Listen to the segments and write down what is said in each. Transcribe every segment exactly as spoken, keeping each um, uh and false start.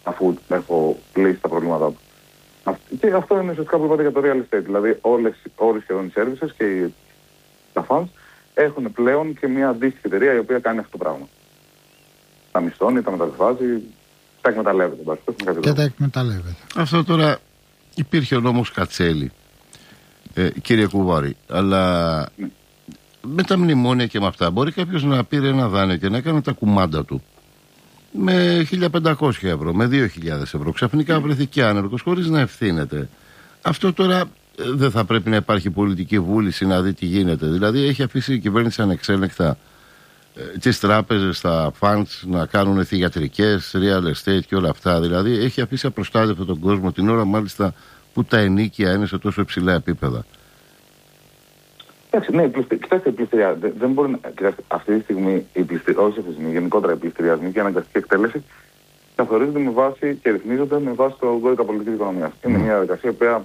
αφού έχω λύσει τα προβλήματά του. Και αυτό είναι ουσιαστικά που είπατε για το real estate. Δηλαδή, όλες, όλες σχεδόν οι services και οι, τα funds έχουν πλέον και μια αντίστοιχη εταιρεία η οποία κάνει αυτό το πράγμα. Τα μισθώνει, τα μεταβιβάζει, τα εκμεταλλεύεται. Και τα εκμεταλλεύεται. Αυτό τώρα υπήρχε ο νόμος Κατσέλη, ε, κύριε Κουβάρη, αλλά ναι. με τα μνημόνια και με αυτά μπορεί κάποιος να πήρε ένα δάνειο και να έκανε τα κουμάντα του με χίλια πεντακόσια ευρώ, με δύο χιλιάδες ευρώ. Ξαφνικά mm. βρεθεί άνεργος χωρίς να ευθύνεται. Αυτό τώρα ε, δεν θα πρέπει να υπάρχει πολιτική βούληση να δει τι γίνεται. Δηλαδή έχει αφήσει η κυβέρνηση ανεξέλεγκτα ε, τις τράπεζες, τα funds να κάνουν θυγιατρικές, real estate και όλα αυτά. Δηλαδή έχει αφήσει απροστάτευτο τον κόσμο την ώρα μάλιστα που τα ενίκια είναι σε τόσο υψηλά επίπεδα. Εντάξει, ναι, πληστη... κοιτάξτε, η πληστηριά δεν, δεν μπορεί να. Κοιτάξτε, αυτή τη στιγμή, η πληστη... όχι αυτή τη στιγμή, γενικότερα οι πληστηριασμοί και η αναγκαστική εκτέλεση καθορίζονται με βάση και ρυθμίζονται με βάση το κώδικα πολιτικής οικονομίας. Mm. Είναι μια διαδικασία που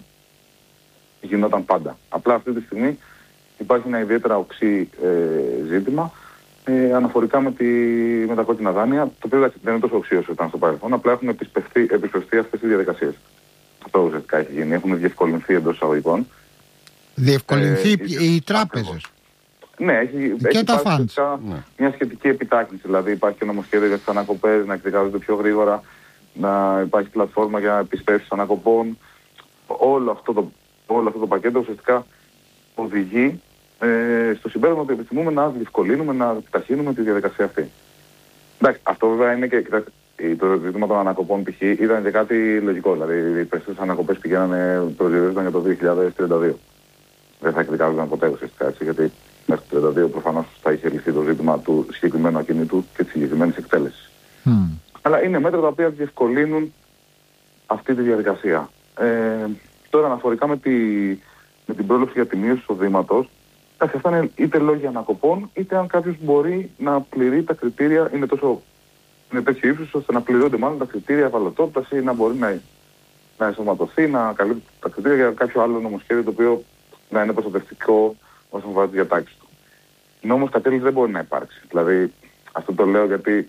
γινόταν πάντα. Απλά αυτή τη στιγμή υπάρχει ένα ιδιαίτερα οξύ ε, ζήτημα ε, αναφορικά με, τη... με τα κόκκινα δάνεια, το οποίο δεν είναι τόσο οξύ όσο ήταν στο παρελθόν, απλά έχουν επισπευστεί αυτές οι διαδικασίες. Αυτό ουσιαστικά έχει γίνει. Έχουν διευκολυνθεί εντός εισαγωγικών. Διευκολυνθεί ε, οι τράπεζες. Ναι, έχει, και έχει τα funds. Ναι. Μια σχετική επιτάχυνση. Δηλαδή υπάρχει και νομοσχέδιο για τις ανακοπές, να εκδικάζονται πιο γρήγορα, να υπάρχει πλατφόρμα για επισπεύσεις ανακοπών. Όλο αυτό το, όλο αυτό το πακέτο ουσιαστικά οδηγεί ε, στο συμπέρασμα ότι επιθυμούμε να διευκολύνουμε, να επιταχύνουμε τη διαδικασία αυτή. Εντάξει, αυτό βέβαια είναι και κοιτάξτε, το ζήτημα των ανακοπών π.χ. ήταν και κάτι λογικό. Δηλαδή οι περισσότερες ανακοπές πηγαίνανε, προσδιορίζονταν για το δύο χιλιάδες τριάντα δύο. Δεν θα εκδικάζονταν ποτέ ουσιαστικά έτσι, γιατί μέχρι το τριάντα δύο προφανώς θα είχε λυθεί το ζήτημα του συγκεκριμένου ακινήτου και της συγκεκριμένης εκτέλεσης. Mm. Αλλά είναι μέτρα τα οποία διευκολύνουν αυτή τη διαδικασία. Ε, τώρα αναφορικά με, τη, με την πρόληψη για τη μείωση του εισοδήματος, αυτά είναι είτε λόγια ανακοπών, είτε αν κάποιος μπορεί να πληρεί τα κριτήρια, είναι τόσο είναι τέτοιο ύψος ώστε να πληρώνται μάλλον τα κριτήρια ευαλωτότητας ή να μπορεί να, να ενσωματωθεί, να καλύπτει τα κριτήρια για κάποιο άλλο νομοσχέδιο το οποίο να είναι προστατευτικό όσον αφορά τη διατάξη του. Νόμος κατέλης δεν μπορεί να υπάρξει. Δηλαδή, αυτό το λέω γιατί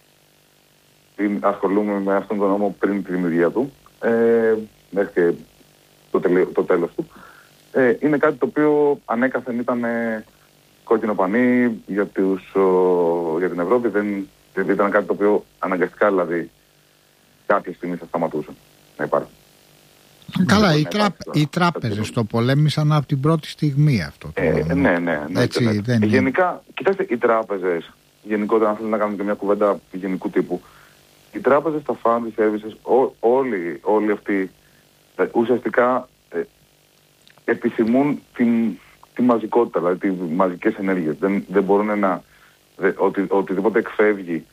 ασχολούμαι με αυτόν τον νόμο πριν τη δημιουργία του, ε, μέχρι και το, τελε, το τέλος του. Ε, είναι κάτι το οποίο ανέκαθεν ήταν ε, κόκκινο πανί για, τους, ο, για την Ευρώπη. Δεν, δεν ήταν κάτι το οποίο αναγκαστικά δηλαδή κάποια στιγμή θα σταματούσε να υπάρχει. Καλά, οι, τρά... οι τράπεζες το πολέμησαν από την πρώτη στιγμή αυτό. Το... Ε, ναι, ναι. ναι, Έτσι, ναι. Δεν γενικά, κοιτάξτε, οι τράπεζες, γενικότερα αν θέλουν να κάνουν και μια κουβέντα γενικού τύπου, οι τράπεζες, τα fund, οι services, ό, όλοι, όλοι αυτοί ε, ουσιαστικά ε, επιθυμούν τη, τη μαζικότητα, δηλαδή τις μαζικές ενέργειες. Δεν, δεν μπορούν να... Δε, οτι, οτιδήποτε εκφεύγει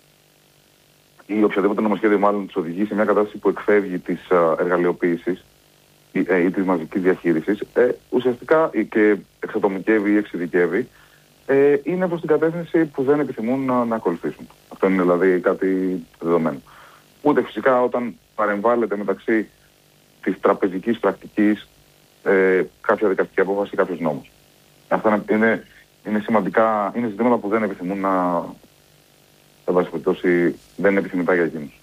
ή οποιαδήποτε νομοσχέδιο μάλλον τους οδηγεί σε μια κατάσταση που εκφεύγει της uh, εργαλειοποίησης ή, ε, ή της μαζικής διαχείρισης, ε, ουσιαστικά ή και εξατομικεύει ή εξειδικεύει, ε, είναι προς την κατεύθυνση που δεν επιθυμούν να, να ακολουθήσουν. Αυτό είναι δηλαδή κάτι δεδομένο. Ούτε φυσικά όταν παρεμβάλλεται μεταξύ της τραπεζικής πρακτικής ε, κάποια δικαστική απόφαση ή κάποιος νόμος. Αυτά είναι, είναι σημαντικά, είναι ζητήματα που δεν επιθυμούν να... εν πάση περιπτώσει δεν είναι επιθυμητά για εκείνους.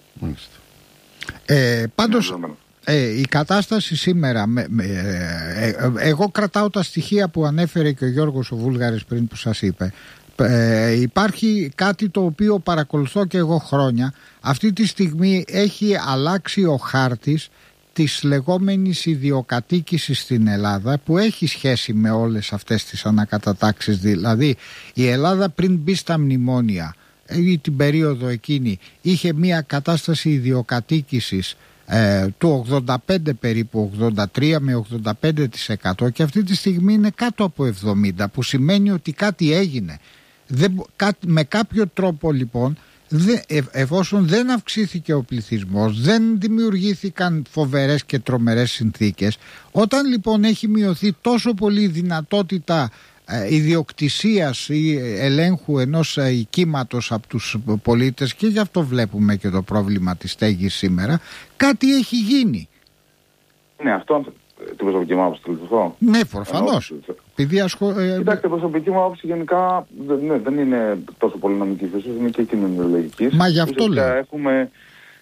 Ε, πάντως ε, η κατάσταση σήμερα με, με, ε, ε, εγώ κρατάω τα στοιχεία που ανέφερε και ο Γιώργος ο Βούλγαρης πριν που σας είπε. Ε, υπάρχει κάτι το οποίο παρακολουθώ και εγώ χρόνια. Αυτή τη στιγμή έχει αλλάξει ο χάρτης της λεγόμενης ιδιοκατοίκησης στην Ελλάδα, που έχει σχέση με όλες αυτές τις ανακατατάξεις. Δηλαδή η Ελλάδα πριν μπει στα μνημόνια ή την περίοδο εκείνη είχε μια κατάσταση ιδιοκατοίκησης ε, του ογδόντα πέντε περίπου, ογδόντα τρία με ογδόντα πέντε τοις εκατό, και αυτή τη στιγμή είναι κάτω από εβδομήντα, που σημαίνει ότι κάτι έγινε. Δεν, κά, με κάποιο τρόπο λοιπόν δε, ε, εφόσον δεν αυξήθηκε ο πληθυσμός, δεν δημιουργήθηκαν φοβερές και τρομερές συνθήκες, όταν λοιπόν έχει μειωθεί τόσο πολύ η δυνατότητα ε, ιδιοκτησίας ή ελέγχου ενός ε, οικίματος από τους πολίτες, και γι' αυτό βλέπουμε και το πρόβλημα της στέγης σήμερα, κάτι έχει γίνει. Ναι, αυτό την προσωπική μου άποψη το Ναι, προφανώς. Επειδή ασχο... Κοιτάξτε, η προσωπική μου άποψη γενικά ναι, δεν είναι τόσο πολύ νομική φύση, είναι και κοινωνιολογική. Μα γι' αυτό λέω. Έχουμε,